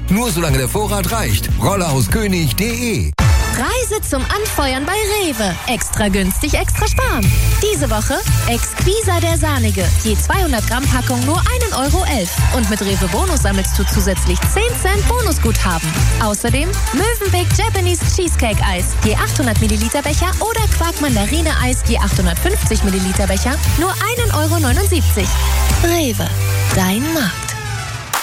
Nur solange der Vorrat reicht. Rollerhauskönig.de. Reise zum Anfeuern bei Rewe. Extra günstig, extra sparen. Diese Woche Exquisa der Sahnige. Je 200 Gramm Packung nur 1,11 Euro. Und mit Rewe Bonus sammelst du zusätzlich 10 Cent Bonusguthaben. Außerdem Mövenpick Japanese Cheesecake Eis. Je 800 Milliliter Becher oder Quark Mandarine Eis. Je 850 Milliliter Becher. Nur 1,79 Euro. Rewe. Dein Markt.